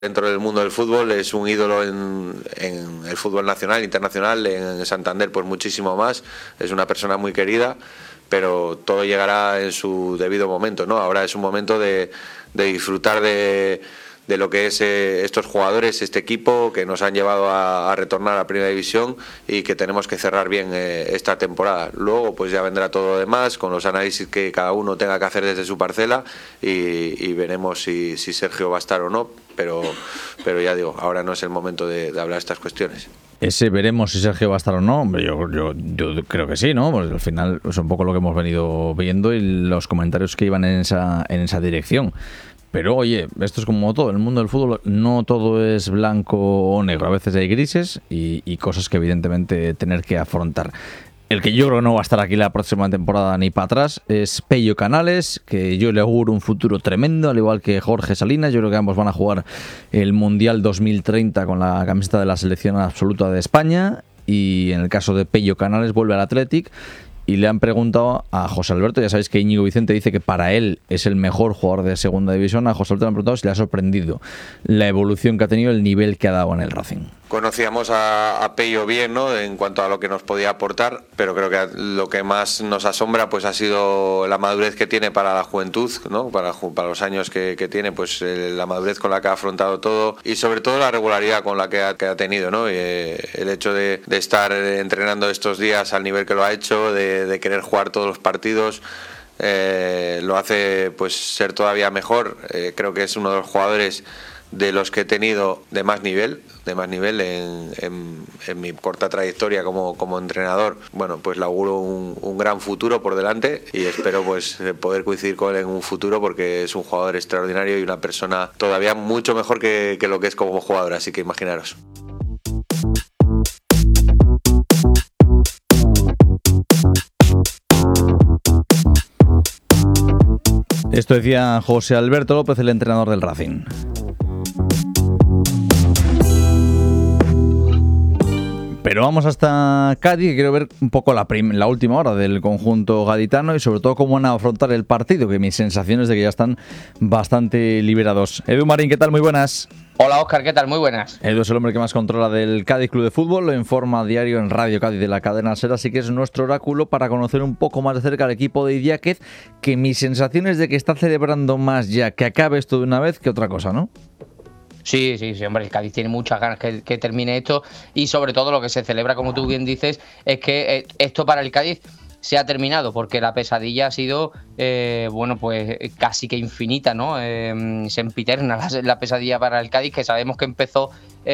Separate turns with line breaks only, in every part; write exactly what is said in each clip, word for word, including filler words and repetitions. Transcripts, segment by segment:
Dentro del mundo del fútbol es un ídolo en, en el fútbol nacional, internacional, en Santander pues muchísimo más. Es una persona muy querida, pero todo llegará en su debido momento, ¿no? Ahora es un momento de, de disfrutar de, de lo que es eh, estos jugadores, este equipo que nos han llevado a, a retornar a Primera División y que tenemos que cerrar bien eh, esta temporada. Luego pues ya vendrá todo lo demás con los análisis que cada uno tenga que hacer desde su parcela y, y veremos si, si Sergio va a estar o no, pero, pero ya digo, ahora no es el momento de, de hablar de estas cuestiones.
Ese veremos si Sergio va a estar o no. Hombre, yo, yo, yo creo que sí, ¿no? Porque al final es un poco lo que hemos venido viendo y los comentarios que iban en esa, en esa dirección. Pero oye, esto es como todo, en el mundo del fútbol no todo es blanco o negro, a veces hay grises y, y cosas que evidentemente tener que afrontar. El que yo creo que no va a estar aquí la próxima temporada ni para atrás es Pello Canales, que yo le auguro un futuro tremendo, al igual que Jorge Salinas. Yo creo que ambos van a jugar el Mundial dos mil treinta con la camiseta de la selección absoluta de España. Y en el caso de Pello Canales vuelve al Athletic. Y le han preguntado a José Alberto, ya sabéis que Íñigo Vicente dice que para él es el mejor jugador de segunda división. A José Alberto le han preguntado si le ha sorprendido la evolución que ha tenido, el nivel que ha dado en el Racing.
Conocíamos a, a Pello bien, ¿no?, en cuanto a lo que nos podía aportar, pero creo que lo que más nos asombra pues ha sido la madurez que tiene para la juventud, ¿no?, para, para los años que, que tiene, pues eh, la madurez con la que ha afrontado todo y sobre todo la regularidad con la que ha, que ha tenido, ¿no? Y, eh, el hecho de, de estar entrenando estos días al nivel que lo ha hecho, de, de querer jugar todos los partidos, eh, lo hace pues ser todavía mejor. Eh, creo que es uno de los jugadores de los que he tenido de más nivel, de más nivel en, en, en mi corta trayectoria como, como entrenador. Bueno, pues le auguro un, un gran futuro por delante y espero pues poder coincidir con él en un futuro porque es un jugador extraordinario y una persona todavía mucho mejor que, que lo que es como jugador, así que imaginaros.
Esto decía José Alberto López, el entrenador del Racing. Pero vamos hasta Cádiz, que quiero ver un poco la, prim- la última hora del conjunto gaditano y sobre todo cómo van a afrontar el partido, que mis sensaciones de que ya están bastante liberados. Edu Marín, ¿qué tal? Muy buenas.
Hola Óscar, ¿qué tal? Muy buenas.
Edu es el hombre que más controla del Cádiz Club de Fútbol, lo informa a diario en Radio Cádiz de la cadena SER, así que es nuestro oráculo para conocer un poco más de cerca al equipo de Idiáquez, que mis sensaciones de que está celebrando más ya que acabe esto de una vez que otra cosa, ¿no?
Sí, sí, sí, hombre, el Cádiz tiene muchas ganas que, que termine esto y sobre todo lo que se celebra, como tú bien dices, es que eh, esto para el Cádiz se ha terminado, porque la pesadilla ha sido, eh, bueno, pues casi que infinita, ¿no? Eh, sempiterna la, la pesadilla para el Cádiz, que sabemos que empezó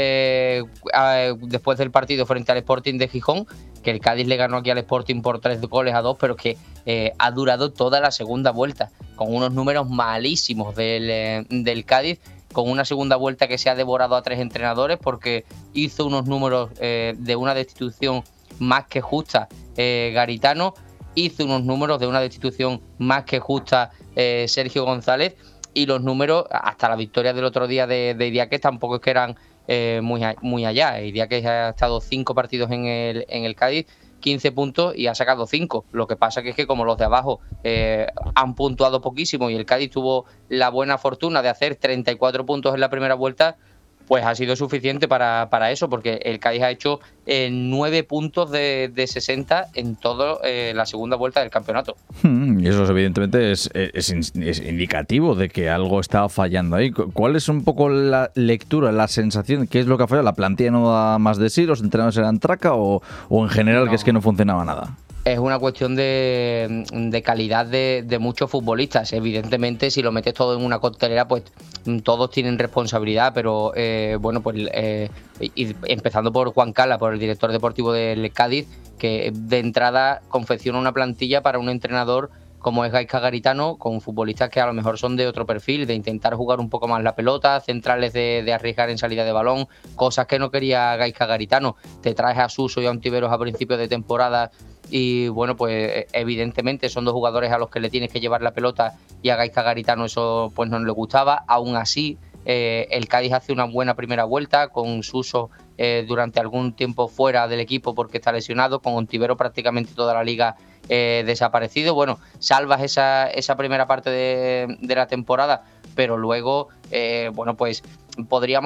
eh, a, después del partido frente al Sporting de Gijón, que el Cádiz le ganó aquí al Sporting por tres goles a dos, pero que eh, ha durado toda la segunda vuelta, con unos números malísimos del, eh, del Cádiz, con una segunda vuelta que se ha devorado a tres entrenadores porque hizo unos números eh, de una destitución más que justa eh, Garitano, hizo unos números de una destitución más que justa eh, Sergio González, y los números, hasta la victoria del otro día de, de Idiáquez, tampoco es que eran eh, muy, muy allá. Idiáquez ha estado cinco partidos en el, en el Cádiz, quince puntos y ha sacado cinco. Lo que pasa que es que como los de abajo eh, han puntuado poquísimo y el Cádiz tuvo la buena fortuna de hacer treinta y cuatro puntos en la primera vuelta, pues ha sido suficiente para, para eso, porque el Cádiz ha hecho eh, nueve puntos de, de sesenta en toda eh, la segunda vuelta del campeonato.
Hmm, y eso evidentemente es, es, es indicativo de que algo está fallando ahí. ¿Cuál es un poco la lectura, la sensación? ¿Qué es lo que ha fallado? ¿La plantilla no da más de sí? ¿Los entrenadores eran traca? ¿O, o en general no, que es que no funcionaba nada?
Es una cuestión de, de calidad de, de muchos futbolistas. Evidentemente, si lo metes todo en una coctelera, pues todos tienen responsabilidad, pero eh, bueno, pues eh, y empezando por Juan Cala, por el director deportivo del Cádiz, que de entrada confecciona una plantilla para un entrenador como es Gaizka Garitano, con futbolistas que a lo mejor son de otro perfil, de intentar jugar un poco más la pelota, centrales de, de arriesgar en salida de balón, cosas que no quería Gaizka Garitano. Te traes a Suso y a Ontiveros a principios de temporada y bueno, pues evidentemente son dos jugadores a los que le tienes que llevar la pelota y a Gaizka Garitano eso pues no le gustaba. Aún así, eh, el Cádiz hace una buena primera vuelta con Suso eh, durante algún tiempo fuera del equipo porque está lesionado, con Ontivero prácticamente toda la liga eh, desaparecido. Bueno, salvas esa, esa primera parte de, de la temporada, pero luego, eh, bueno, pues podríamos